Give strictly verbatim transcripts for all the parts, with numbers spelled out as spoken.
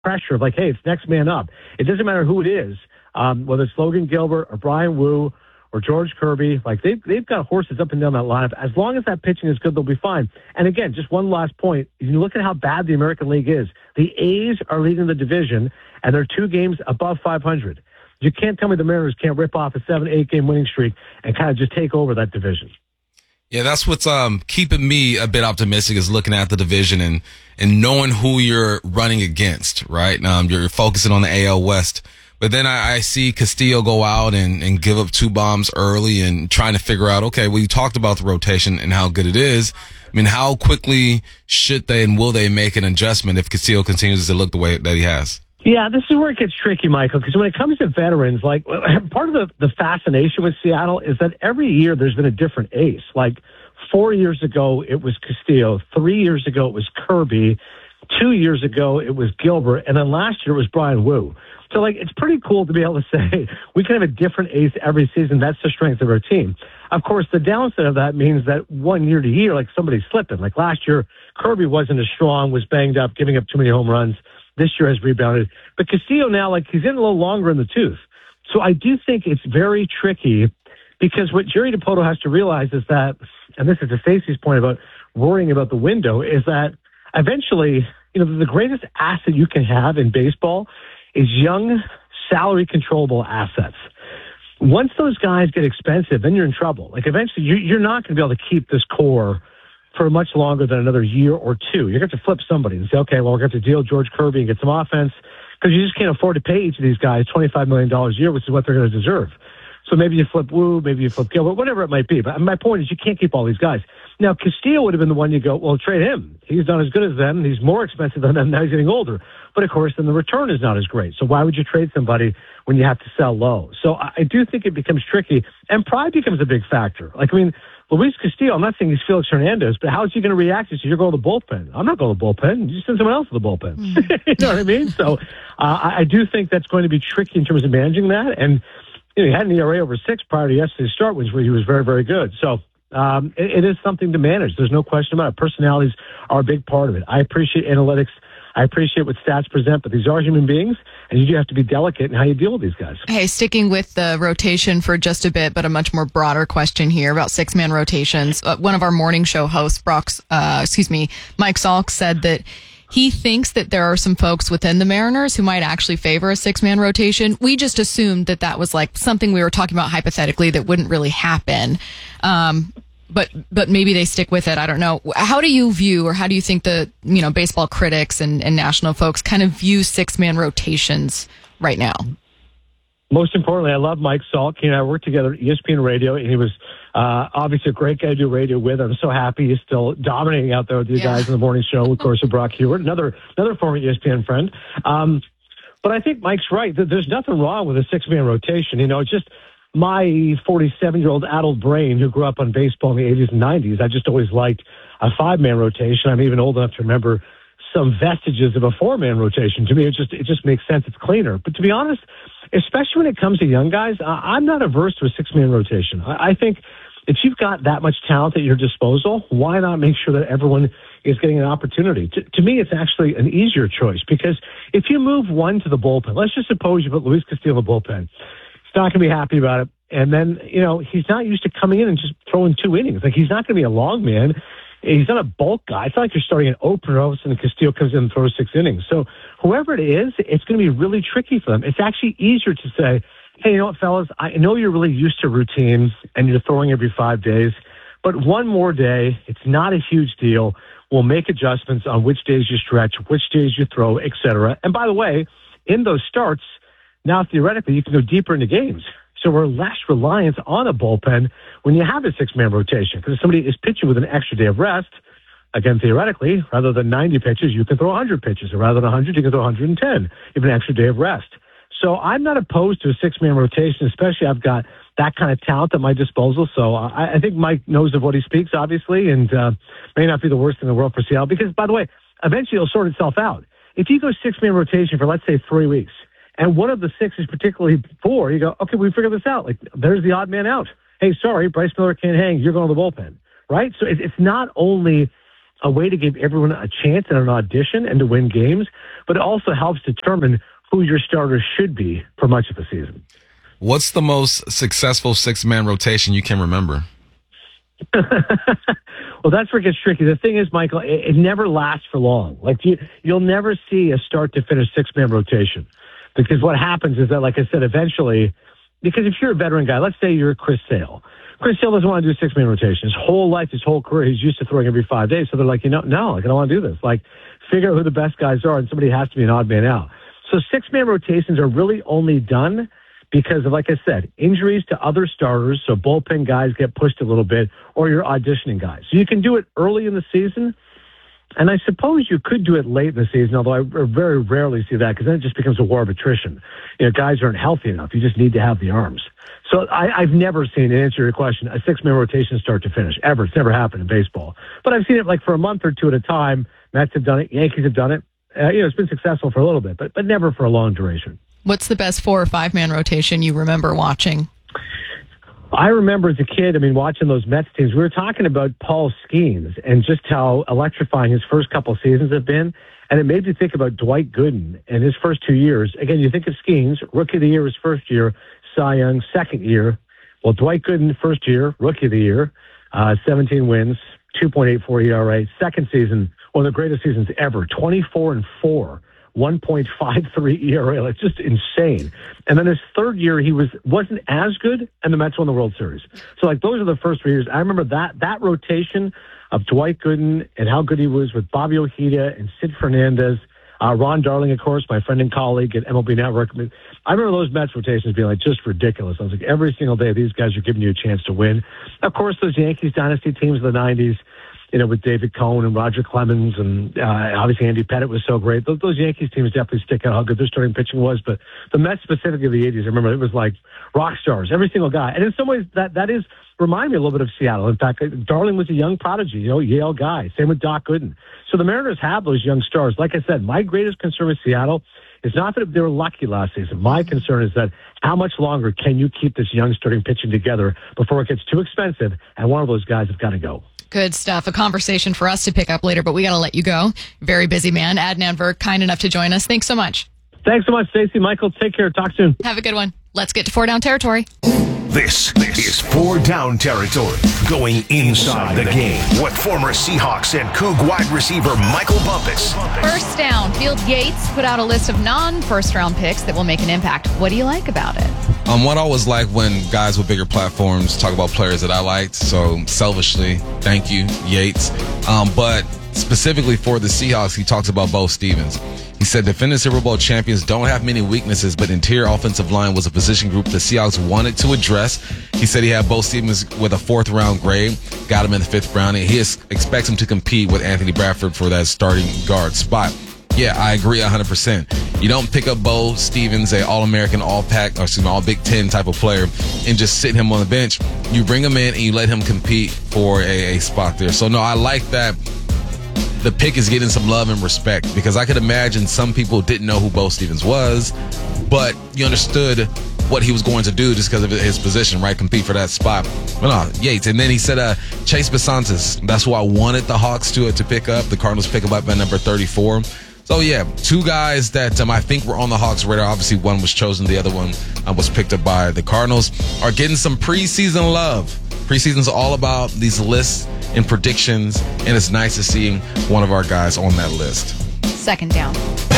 pressure of like, hey, it's next man up. It doesn't matter who it is, um, whether it's Logan Gilbert or Brian Wu or George Kirby. Like they've they've got horses up and down that lineup. As long as that pitching is good, they'll be fine. And again, just one last point: you look at how bad the American League is. The A's are leading the division, and they're two games above five hundred. You can't tell me the Mariners can't rip off a seven, eight game winning streak and kind of just take over that division. Yeah, that's what's um keeping me a bit optimistic is looking at the division and, and knowing who you're running against, right? Um, you're focusing on the A L West. But then I, I see Castillo go out and, and give up two bombs early and trying to figure out, okay, well, you talked about the rotation and how good it is. I mean, how quickly should they and will they make an adjustment if Castillo continues to look the way that he has? Yeah, this is where it gets tricky, Michael, because when it comes to veterans, like part of the, the fascination with Seattle is that every year there's been a different ace. Like four years ago, it was Castillo. Three years ago, it was Kirby. Two years ago, it was Gilbert. And then last year, it was Brian Wu. So, like, it's pretty cool to be able to say we can have a different ace every season. That's the strength of our team. Of course, the downside of that means that one year to year, like somebody's slipping. Like last year, Kirby wasn't as strong, was banged up, giving up too many home runs. This year has rebounded. But Castillo now, like, he's in a little longer in the tooth. So I do think it's very tricky because what Jerry Dipoto has to realize is that, and this is to Stacey's point about worrying about the window, is that eventually, you know, the greatest asset you can have in baseball is young, salary controllable assets. Once those guys get expensive, then you're in trouble. Like eventually you, you're not going to be able to keep this core for much longer than another year or two. You're going to have to flip somebody and say, okay, well, we're going to have to deal George Kirby and get some offense because you just can't afford to pay each of these guys twenty-five million dollars a year, which is what they're going to deserve. So maybe you flip Wu, maybe you flip Gilbert, whatever it might be. But my point is you can't keep all these guys. Now, Castillo would have been the one you go, well, trade him. He's not as good as them. He's more expensive than them. Now he's getting older. But, of course, then the return is not as great. So why would you trade somebody when you have to sell low? So I do think it becomes tricky. And pride becomes a big factor. Like, I mean, Luis Castillo, I'm not saying he's Felix Hernandez, but how is he going to react to you're going to the bullpen? I'm not going to the bullpen. You send someone else to the bullpen. Mm. You know what I mean? So uh, I, I do think that's going to be tricky in terms of managing that. And you know, he had an E R A over six prior to yesterday's start, which where he was very, very good. So um, it, it is something to manage. There's no question about it. Personalities are a big part of it. I appreciate analytics. I appreciate what stats present, but these are human beings, and you do have to be delicate in how you deal with these guys. Hey, sticking with the rotation for just a bit, but a much more broader question here about six-man rotations. Uh, one of our morning show hosts, Brock's, uh, excuse me, Mike Salk, said that he thinks that there are some folks within the Mariners who might actually favor a six-man rotation. We just assumed that that was like something we were talking about hypothetically that wouldn't really happen. Um, but but maybe they stick with it. I don't know. How do you view, or how do you think the you know baseball critics and, and national folks kind of view six-man rotations right now? Most importantly, I love Mike Salk. He and I worked together at E S P N Radio, and he was uh, obviously a great guy to do radio with. I'm so happy he's still dominating out there with you yeah. guys in the morning show, of course, with Brock Hewart, another another former E S P N friend. Um, but I think Mike's right. There's nothing wrong with a six-man rotation. You know, it's just my forty-seven-year-old adult brain who grew up on baseball in the eighties and nineties, I just always liked a five-man rotation. I'm even old enough to remember some vestiges of a four-man rotation. To me, it just it just makes sense. It's cleaner. But to be honest, especially when it comes to young guys, I'm not averse to a six-man rotation. I think if you've got that much talent at your disposal, why not make sure that everyone is getting an opportunity? To, to me, it's actually an easier choice because if you move one to the bullpen, let's just suppose you put Luis Castillo in the bullpen. He's not going to be happy about it. And then, you know, he's not used to coming in and just throwing two innings. Like, he's not going to be a long man. He's not a bulk guy. It's not like you're starting an opener and Castillo comes in and throws six innings. So whoever it is, it's going to be really tricky for them. It's actually easier to say, hey, you know what, fellas, I know you're really used to routines and you're throwing every five days, but one more day, it's not a huge deal. We'll make adjustments on which days you stretch, which days you throw, et cetera. And by the way, in those starts, now theoretically, you can go deeper into games. So we're less reliant on a bullpen when you have a six-man rotation. Because if somebody is pitching with an extra day of rest, again, theoretically, rather than ninety pitches, you can throw one hundred pitches. Or rather than one hundred, you can throw one hundred ten. You have an extra day of rest. So I'm not opposed to a six-man rotation, especially I've got that kind of talent at my disposal. So I, I think Mike knows of what he speaks, obviously, and uh, may not be the worst in the world for Seattle. Because, by the way, eventually it'll sort itself out. If you go six-man rotation for, let's say, three weeks, and one of the six is particularly poor, you go, okay, we figured this out. Like, there's the odd man out. Hey, sorry, Bryce Miller can't hang. You're going to the bullpen, right? So it's not only a way to give everyone a chance and an audition and to win games, but it also helps determine who your starters should be for much of the season. What's the most successful six-man rotation you can remember? Well, that's where it gets tricky. The thing is, Michael, it, it never lasts for long. Like you, you'll never see a start-to-finish six-man rotation because what happens is that, like I said, eventually, because if you're a veteran guy, let's say you're Chris Sale. Chris Sale doesn't want to do six-man rotation. His whole life, his whole career, he's used to throwing every five days. So they're like, you know, no, like, I don't want to do this. Like, figure out who the best guys are, and somebody has to be an odd man out. So six-man rotations are really only done because of, like I said, injuries to other starters, so bullpen guys get pushed a little bit, or you're auditioning guys. So you can do it early in the season, and I suppose you could do it late in the season, although I very rarely see that because then it just becomes a war of attrition. You know, guys aren't healthy enough. You just need to have the arms. So I, I've never seen, to answer your question, a six-man rotation start to finish, ever. It's never happened in baseball. But I've seen it like for a month or two at a time. Mets have done it. Yankees have done it. Uh, you know, it's been successful for a little bit, but but never for a long duration. What's the best four or five-man rotation you remember watching? I remember as a kid, I mean, watching those Mets teams, we were talking about Paul Skeens and just how electrifying his first couple seasons have been. And it made me think about Dwight Gooden and his first two years. Again, you think of Skeens, Rookie of the Year his first year, Cy Young second year. Well, Dwight Gooden first year, Rookie of the Year, uh, seventeen wins, two point eight four E R A. Second season, one of the greatest seasons ever, twenty-four and four. one point five three E R A. It's just insane. And then his third year, he was, wasn't as good, and the Mets won the World Series. So, like, those are the first three years. I remember that that rotation of Dwight Gooden and how good he was with Bobby Ojeda and Sid Fernandez. Uh, Ron Darling, of course, my friend and colleague at M L B Network. I remember those Mets rotations being, like, just ridiculous. I was like, every single day, these guys are giving you a chance to win. Of course, those Yankees dynasty teams of the nineties, you know, with David Cohn and Roger Clemens, and uh, obviously Andy Pettitte was so great. Those, those Yankees teams definitely stick out how good their starting pitching was. But the Mets specifically of the eighties, I remember it was like rock stars, every single guy. And in some ways, that that is remind me a little bit of Seattle. In fact, Darling was a young prodigy, you know, Yale guy. Same with Doc Gooden. So the Mariners have those young stars. Like I said, my greatest concern with Seattle is not that they were lucky last season. My concern is that how much longer can you keep this young starting pitching together before it gets too expensive and one of those guys has got to go. Good stuff. A conversation for us to pick up later, but we got to let you go. Very busy man. Adnan Virk, kind enough to join us. Thanks so much. Thanks so much, Stacey. Michael, take care. Talk soon. Have a good one. Let's get to Four Down Territory. This, this is Four Down Territory, going inside the game with former Seahawks and Coug wide receiver Michael Bumpus. First down, Field Yates put out a list of non-first round picks that will make an impact. What do you like about it? Um, what I always like when guys with bigger platforms talk about players that I liked. So selfishly, thank you, Yates. Um, but specifically for the Seahawks, he talks about Bo Stevens. He said defending Super Bowl champions don't have many weaknesses, but interior offensive line was a position group the Seahawks wanted to address. He said he had Bo Stevens with a fourth round grade, got him in the fifth round, and he is, expects him to compete with Anthony Bradford for that starting guard spot. Yeah, I agree one hundred percent. You don't pick up Bo Stevens, a All-American, All-Pac, or excuse me, All-Big Ten type of player, and just sit him on the bench. You bring him in and you let him compete for a, a spot there. So, no, I like that the pick is getting some love and respect, because I could imagine some people didn't know who Bo Stevens was, but you understood what he was going to do just because of his position, right? Compete for that spot. Well, no, Yates. And then he said uh, Chase Besantis. That's who I wanted the Hawks to, uh, to pick up. The Cardinals pick him up at number thirty-four. So, yeah, two guys that um, I think were on the Hawks' radar. Obviously, one was chosen. The other one uh, was picked up by the Cardinals. Are getting some preseason love. Preseason's all about these lists and predictions, and it's nice to see one of our guys on that list. Second down.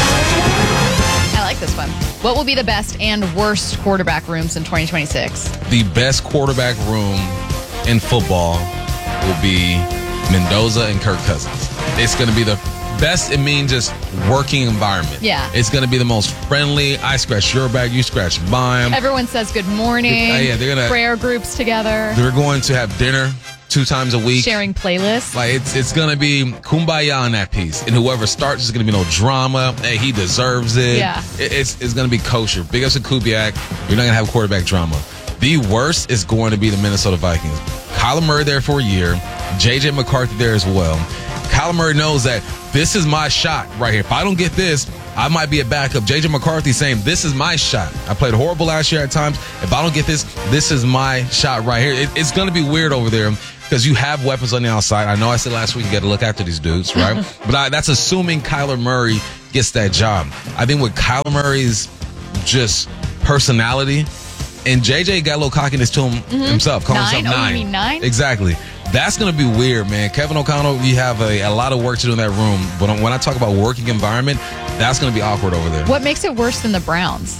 I like this one. What will be the best and worst quarterback rooms in twenty twenty-six? The best quarterback room in football will be Mendoza and Kirk Cousins. It's going to be the best, it means just working environment. Yeah. It's going to be the most friendly. I scratch your back, you scratch mine. Everyone says good morning. Uh, yeah, they're gonna, prayer groups together. They're going to have dinner two times a week. Sharing playlists. Like, it's it's going to be kumbaya in that piece. And whoever starts, is going to be no drama. Hey, he deserves it. Yeah. It, it's it's going to be kosher. Big ups to Kubiak. You're not going to have quarterback drama. The worst is going to be the Minnesota Vikings. Kyler Murray there for a year. J J McCarthy there as well. Kyler Murray knows that this is my shot right here. If I don't get this, I might be a backup. J J McCarthy saying, this is my shot. I played horrible last year at times. If I don't get this, this is my shot right here. It, it's going to be weird over there, because because you have weapons on the outside. I know I said last week you got to look after these dudes, right? But I, that's assuming Kyler Murray gets that job. I think with Kyler Murray's just personality, and J J got a little cockiness to him mm-hmm. himself, calling nine? himself nine. Oh, you mean nine? Exactly. That's going to be weird, man. Kevin O'Connell, you have a, a lot of work to do in that room. But when I talk about working environment, that's going to be awkward over there. What makes it worse than the Browns?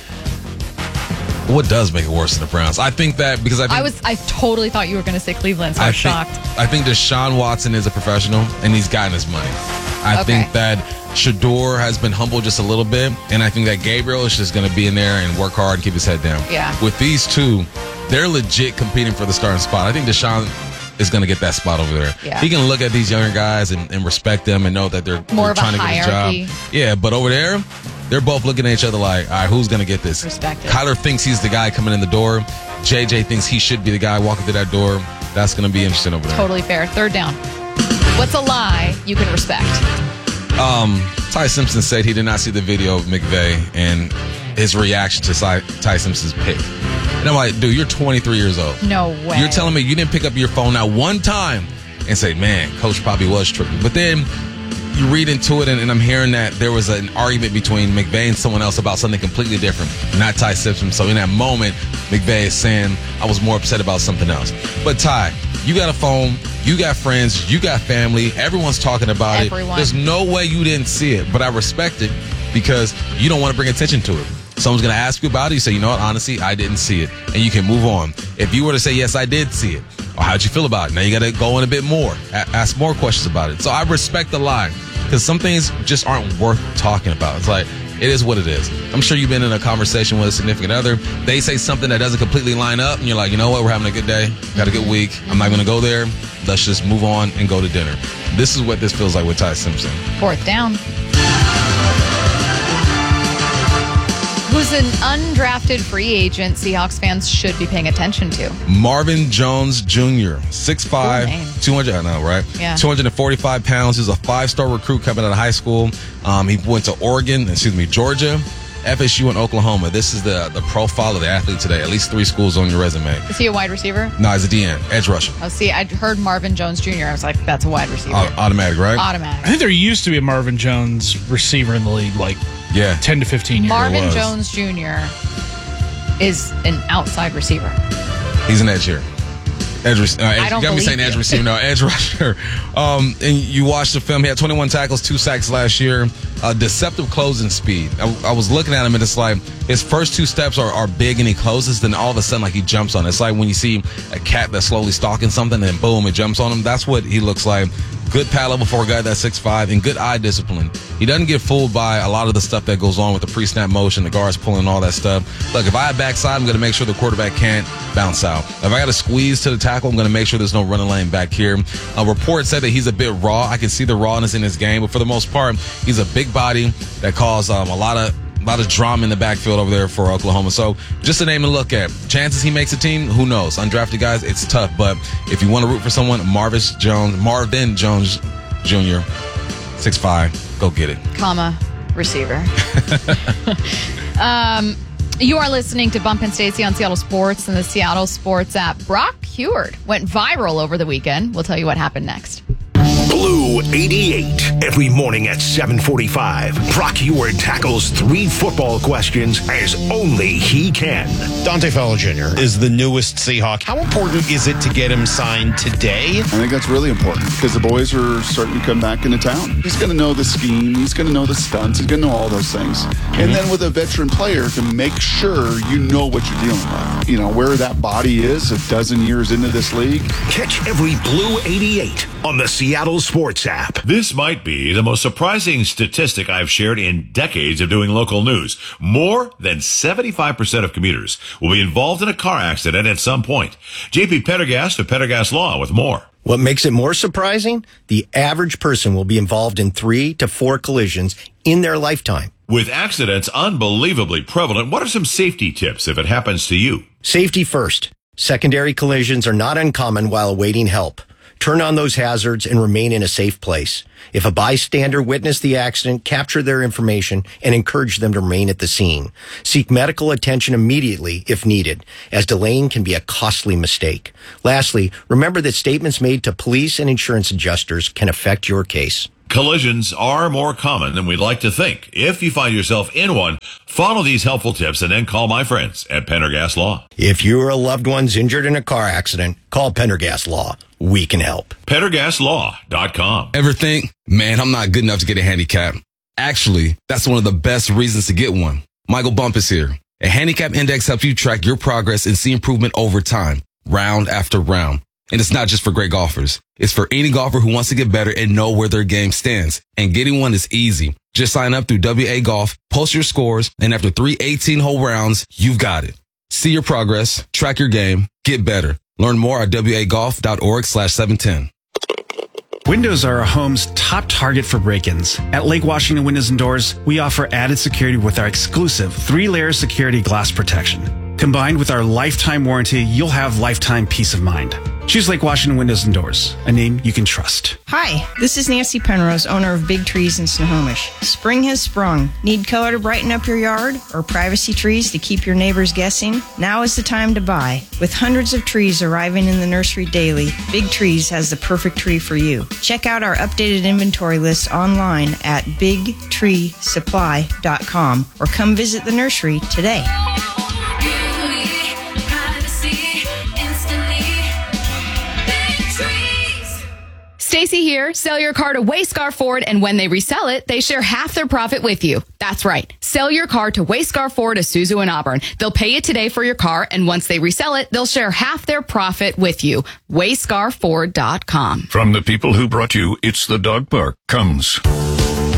What does make it worse than the Browns? I think that because I think, I was I totally thought you were going to say Cleveland, so I was think, shocked. I think Deshaun Watson is a professional, and he's gotten his money. I okay. think that Shador has been humbled just a little bit, and I think that Gabriel is just going to be in there and work hard and keep his head down. Yeah. With these two, they're legit competing for the starting spot. I think Deshaun is going to get that spot over there. Yeah. He can look at these younger guys and, and respect them and know that they're, More they're of a trying to get hierarchy. a job. Yeah, but over there, they're both looking at each other like, all right, who's going to get this? Respect it. Kyler thinks he's the guy coming in the door. J J thinks he should be the guy walking through that door. That's going to be interesting over there. Totally fair. Third down. What's a lie you can respect? Um, Ty Simpson said he did not see the video of McVay and his reaction to Ty, Ty Simpson's pick. And I'm like, dude, you're twenty-three years old. No way. You're telling me you didn't pick up your phone not one time and say, man, coach probably was tripping. But then you read into it, and, and I'm hearing that there was an argument between McVay and someone else about something completely different, not Ty Simpson. So in that moment, McVay is saying, I was more upset about something else. But Ty, you got a phone, you got friends, you got family, everyone's talking about Everyone. it. There's no way you didn't see it, but I respect it because you don't want to bring attention to it. Someone's going to ask you about it. You say, you know what, honestly, I didn't see it. And you can move on. If you were to say, yes, I did see it. Or how'd you feel about it? Now you got to go in a bit more. A- ask more questions about it. So I respect the lie because some things just aren't worth talking about. It's like, it is what it is. I'm sure you've been in a conversation with a significant other. They say something that doesn't completely line up. And you're like, you know what? We're having a good day. Got a good week. I'm not going to go there. Let's just move on and go to dinner. This is what this feels like with Ty Simpson. Fourth down. Who's an undrafted free agent Seahawks fans should be paying attention to? Marvin Jones Junior six five, Cool name. two hundred, I know, right? Yeah. two hundred forty-five pounds. He's a five-star recruit coming out of high school. Um, he went to Oregon, excuse me, Georgia, F S U, and Oklahoma. This is the, the profile of the athlete today. At least three schools on your resume. Is he a wide receiver? No, he's a D N, edge rusher. Oh, see, I heard Marvin Jones Junior I was like, that's a wide receiver. Uh, automatic, right? Automatic. I think there used to be a Marvin Jones receiver in the league, like Yeah. ten to fifteen years. Marvin was. Jones Junior is an outside receiver. He's an edge here. Edge, uh, edge, I don't you got me believe saying edge you. receiver, no, edge rusher. Um, and you watched the film. He had twenty-one tackles, two sacks last year. Uh, deceptive closing speed. I, I was looking at him, and it's like his first two steps are, are big, and he closes. Then all of a sudden, like he jumps on it. It's like when you see a cat that's slowly stalking something, and boom, it jumps on him. That's what he looks like. Good pad level for a guy that's six five, and good eye discipline. He doesn't get fooled by a lot of the stuff that goes on with the pre-snap motion, the guards pulling, all that stuff. Look, if I have backside, I'm going to make sure the quarterback can't bounce out. If I got to squeeze to the tackle, I'm going to make sure there's no running lane back here. A report said that he's a bit raw. I can see the rawness in his game, but for the most part, he's a big body that caused um, a lot of A lot of drama in the backfield over there for Oklahoma. So just a name to look at. Chances he makes a team, who knows? Undrafted guys, it's tough. But if you want to root for someone, Marvin Jones, Marvin Jones Junior, six five, go get it. Comma, receiver. um, you are listening to Bump and Stacey on Seattle Sports and the Seattle Sports app. Brock Huard went viral over the weekend. We'll tell you what happened next. Blue eighty-eight. Every morning at seven forty-five, Brock Huard tackles three football questions as only he can. Dante Fowler Junior is the newest Seahawk. How important is it to get him signed today? I think that's really important because the boys are starting to come back into town. He's going to know the scheme. He's going to know the stunts. He's going to know all those things. Mm-hmm. And then with a veteran player to make sure you know what you're dealing with. You know, where that body is a dozen years into this league. Catch every Blue eighty-eight on the Seattle Sports app. This might be the most surprising statistic I've shared in decades of doing local news. More than seventy-five percent of commuters will be involved in a car accident at some point. J P Pendergast of Pendergast Law with more. What makes it more surprising? The average person will be involved in three to four collisions in their lifetime. With accidents unbelievably prevalent, what are some safety tips if it happens to you? Safety first. Secondary collisions are not uncommon while awaiting help. Turn on those hazards and remain in a safe place. If a bystander witnessed the accident, capture their information and encourage them to remain at the scene. Seek medical attention immediately if needed, as delaying can be a costly mistake. Lastly, remember that statements made to police and insurance adjusters can affect your case. Collisions are more common than we'd like to think. If you find yourself in one, follow these helpful tips and then call my friends at Pendergast Law. If you or a loved one's injured in a car accident, call Pendergast Law. We can help. Pendergast Law dot com. Ever think, man, I'm not good enough to get a handicap? Actually, that's one of the best reasons to get one. Michael Bumpus here. A handicap index helps you track your progress and see improvement over time, round after round. And it's not just for great golfers. It's for any golfer who wants to get better and know where their game stands. And getting one is easy. Just sign up through W A Golf, post your scores, and after three eighteen-hole rounds, you've got it. See your progress, track your game, get better. Learn more at W A golf dot org slash seven ten. Windows are our home's top target for break-ins. At Lake Washington Windows and Doors, we offer added security with our exclusive three-layer security glass protection. Combined with our lifetime warranty, you'll have lifetime peace of mind. Choose Lake Washington Windows and Doors, a name you can trust. Hi, this is Nancy Penrose, owner of Big Trees in Snohomish. Spring has sprung. Need color to brighten up your yard or privacy trees to keep your neighbors guessing? Now is the time to buy. With hundreds of trees arriving in the nursery daily, Big Trees has the perfect tree for you. Check out our updated inventory list online at big tree supply dot com or come visit the nursery today. Stacy here. Sell your car to Wayscar Ford, and when they resell it, they share half their profit with you. That's right. Sell your car to Wayscar Ford, Isuzu, and Auburn. They'll pay you today for your car, and once they resell it, they'll share half their profit with you. Wayscar Ford dot com. From the people who brought you It's the Dog Park comes